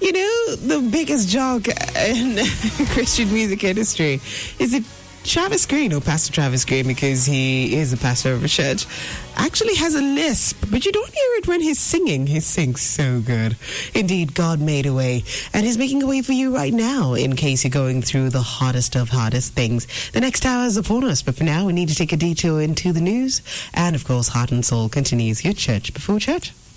You know, the biggest joke in Christian music industry is that Travis Green, or Pastor Travis Green, because he is a pastor of a church, actually has a lisp, but you don't hear it when he's singing. He sings so good. Indeed, God made a way, and he's making a way for you right now in case you're going through the hardest of hardest things. The next hour is upon us, but for now, we need to take a detour into the news. And, of course, Heart and Soul continues. Your church before church.